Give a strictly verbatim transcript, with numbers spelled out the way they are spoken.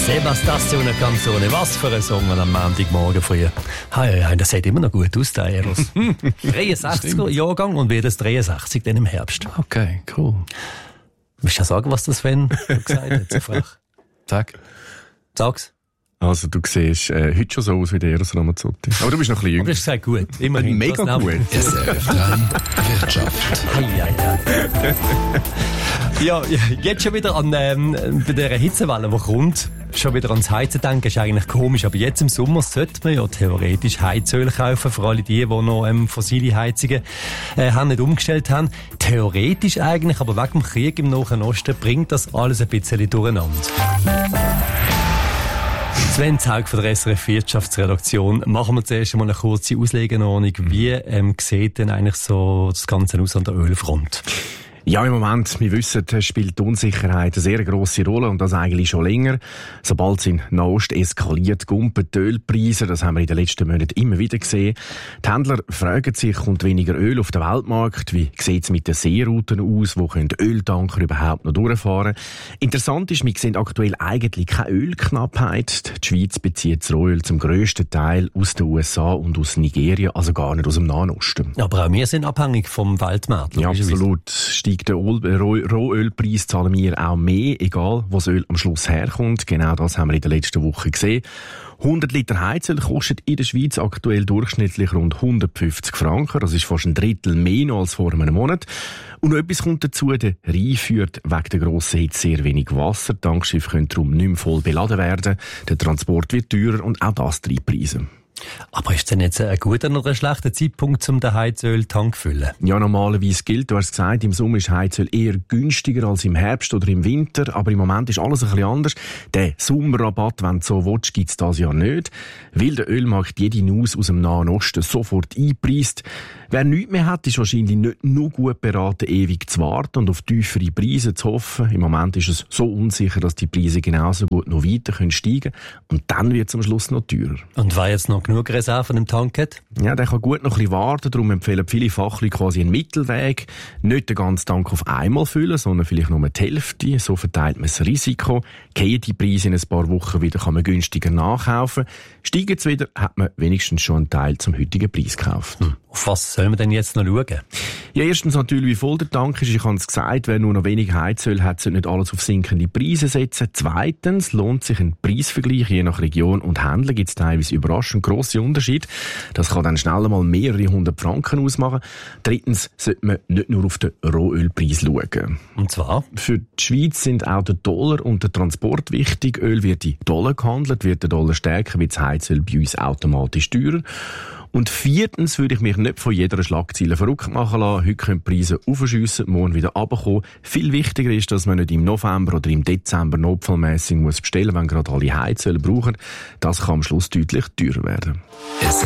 Sebastiano Canzone, was für ein Song am Montagmorgen früh. Hei, hei, das sieht immer noch gut aus, der Eros. dreiundsechziger Jahrgang und wird es dreiundsechzig dann im Herbst. Okay, cool. Willst du ja sagen, was das Sven gesagt hat? So frech. Sag. Sag's. Also du siehst äh, heute schon so aus wie der Eros Ramazzotti. Aber du bist noch ein bisschen jünger. Aber das ist gesagt gut. Immerhin. Mega gut. S R F drei Wirtschaft. Hei, hei, hei. Ja, jetzt schon wieder an ähm, bei dieser Hitzewelle, die kommt, schon wieder ans Heizen denken, ist eigentlich komisch. Aber jetzt im Sommer sollte man ja theoretisch Heizöl kaufen, für alle die, die noch ähm, fossile Heizungen äh, haben, nicht umgestellt haben. Theoretisch eigentlich, aber wegen dem Krieg im Nahen Osten bringt das alles ein bisschen durcheinander. Sven Zaug von der S R F Wirtschaftsredaktion. Machen wir zuerst einmal eine kurze Auslegeordnung. Wie ähm, sieht denn eigentlich so das Ganze aus an der Ölfront? Ja, im Moment, wir wissen, spielt die Unsicherheit eine sehr grosse Rolle und das eigentlich schon länger. Sobald es in Nahost eskaliert, gumpen die Ölpreise, das haben wir in den letzten Monaten immer wieder gesehen. Die Händler fragen sich, kommt weniger Öl auf den Weltmarkt? Wie sieht es mit den Seerouten aus? Wo können Öltanker überhaupt noch durchfahren? Interessant ist, wir sehen aktuell eigentlich keine Ölknappheit. Die Schweiz bezieht das Rohöl zum grössten Teil aus den U S A und aus Nigeria, also gar nicht aus dem Nahen Osten. Aber auch wir sind abhängig vom Weltmarkt. Ja, absolut. Steigt der Rohölpreis, zahlen wir auch mehr, egal wo das Öl am Schluss herkommt. Genau das haben wir in der letzten Woche gesehen. hundert Liter Heizöl kostet in der Schweiz aktuell durchschnittlich rund hundertfünfzig Franken. Das ist fast ein Drittel mehr noch als vor einem Monat. Und noch etwas kommt dazu, der Rhein führt wegen der grossen Hitze sehr wenig Wasser. Die Tankschiffe können darum nicht mehr voll beladen werden. Der Transport wird teurer und auch das treibt Preise. Aber ist denn jetzt ein guter oder ein schlechter Zeitpunkt, um den Heizöl-Tank zu füllen? Ja, normalerweise gilt, du hast gesagt, im Sommer ist Heizöl eher günstiger als im Herbst oder im Winter, aber im Moment ist alles ein bisschen anders. Den Sommerrabatt, wenn du so willst, gibt es das ja nicht, weil der Ölmarkt jede News aus dem Nahen Osten sofort einpreist. Wer nichts mehr hat, ist wahrscheinlich nicht nur gut beraten, ewig zu warten und auf tiefere Preise zu hoffen. Im Moment ist es so unsicher, dass die Preise genauso gut noch weiter steigen können und dann wird es am Schluss noch teurer. Und wer jetzt noch genug Reserven im Tank hat? Ja, der kann gut noch ein bisschen warten, darum empfehlen viele Fachleute quasi einen Mittelweg. Nicht den ganzen Tank auf einmal füllen, sondern vielleicht nur die Hälfte. So verteilt man das Risiko. Gehen die Preise in ein paar Wochen wieder, kann man günstiger nachkaufen. Steigen sie wieder, hat man wenigstens schon einen Teil zum heutigen Preis gekauft. Hm. Auf was sollen wir denn jetzt noch schauen? Ja, erstens natürlich, wie voll der Tank ist. Ich habe es gesagt, wer nur noch wenig Heizöl hat, sollte nicht alles auf sinkende Preise setzen. Zweitens lohnt sich ein Preisvergleich. Je nach Region und Händler gibt es teilweise überraschend grosse Unterschiede. Das kann dann schnell mal mehrere hundert Franken ausmachen. Drittens sollte man nicht nur auf den Rohölpreis schauen. Und zwar? Für die Schweiz sind auch der Dollar und der Transport wichtig. Öl wird in Dollar gehandelt. Wird der Dollar stärker, wird das Heizöl bei uns automatisch teurer. Und viertens würde ich mich nicht von jeder Schlagzeile verrückt machen lassen. Heute können die Preise aufschiessen, morgen wieder runterkommen. Viel wichtiger ist, dass man nicht im November oder im Dezember notfallmässig muss bestellen, wenn gerade alle Heizöl brauchen. Das kann am Schluss deutlich teurer werden. S